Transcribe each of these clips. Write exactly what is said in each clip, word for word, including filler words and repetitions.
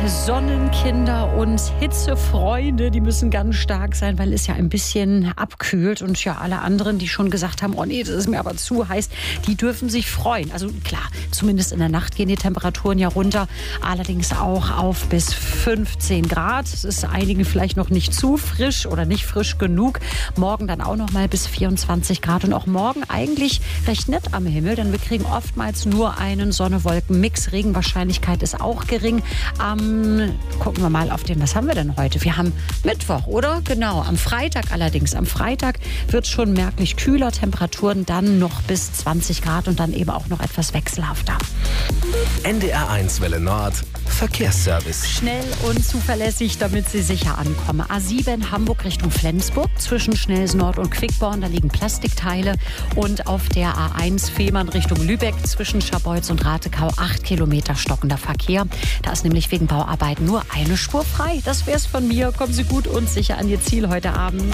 Sonnenkinder und Hitzefreunde, die müssen ganz stark sein, weil es ja ein bisschen abkühlt. Und ja, alle anderen, die schon gesagt haben, oh nee, das ist mir aber zu heiß, die dürfen sich freuen. Also klar, zumindest in der Nacht gehen die Temperaturen ja runter, allerdings auch auf bis fünfzehn Grad. Es ist einigen vielleicht noch nicht zu frisch oder nicht frisch genug. Morgen dann auch noch mal bis vierundzwanzig Grad und auch morgen eigentlich recht nett am Himmel, denn wir kriegen oftmals nur einen Sonne-Wolken-Mix. Regenwahrscheinlichkeit ist auch gering. Ähm, gucken wir mal auf den, was haben wir denn heute? Wir haben Mittwoch, oder? Genau, am Freitag allerdings. Am Freitag wird es schon merklich kühler, Temperaturen dann noch bis zwanzig Grad und dann eben auch noch etwas wechselhafter. N D R eins Welle Nord, Verkehrsservice. Schnell und zuverlässig, damit Sie sicher ankommen. A sieben Hamburg Richtung Flensburg, zwischen Schnelsen Nord und Quickborn, da liegen Plastikteile. Und auf der A eins Fehmarn Richtung Lübeck, zwischen Scharbeutz und Ratekau, acht Kilometer stockender Verkehr. Da ist nämlich wegen Bauarbeiten nur eine Spur frei. Das wär's von mir. Kommen Sie gut und sicher an Ihr Ziel heute Abend.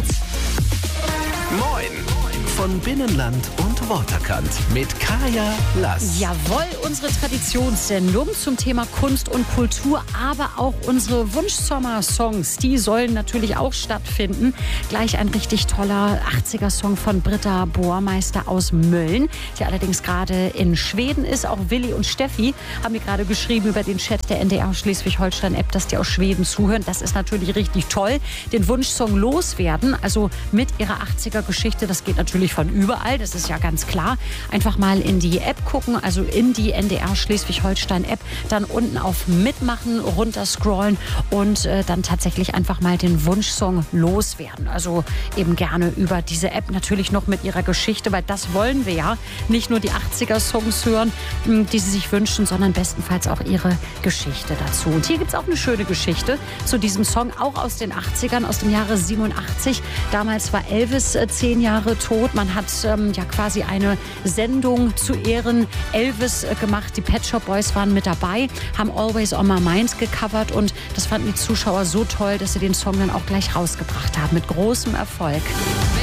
Moin! Von Binnenland und Waterkant mit Kaya Lass. Jawohl, unsere Traditionssendung zum Thema Kunst und Kultur, aber auch unsere Wunsch-Sommer-Songs, die sollen natürlich auch stattfinden. Gleich ein richtig toller achtziger-Song von Britta Bohrmeister aus Mölln, die allerdings gerade in Schweden ist. Auch Willi und Steffi haben mir gerade geschrieben über den Chat der N D R Schleswig-Holstein-App, dass die aus Schweden zuhören. Das ist natürlich richtig toll. Den Wunschsong loswerden, also mit ihrer achtziger-Geschichte, das geht natürlich von überall, das ist ja ganz klar. Einfach mal in die App gucken, also in die N D R Schleswig-Holstein-App, dann unten auf Mitmachen, runterscrollen und äh, dann tatsächlich einfach mal den Wunschsong loswerden. Also eben gerne über diese App, natürlich noch mit ihrer Geschichte, weil das wollen wir ja. Nicht nur die achtziger-Songs hören, die Sie sich wünschen, sondern bestenfalls auch ihre Geschichte dazu. Und hier gibt es auch eine schöne Geschichte zu diesem Song, auch aus den achtzigern, aus dem Jahre siebenundachtzig. Damals war Elvis äh, zehn Jahre tot. Man hat ähm, ja quasi eine Sendung zu Ehren Elvis äh, gemacht. Die Pet Shop Boys waren mit dabei, haben Always on My Mind gecovert und das fanden die Zuschauer so toll, dass sie den Song dann auch gleich rausgebracht haben. Mit großem Erfolg.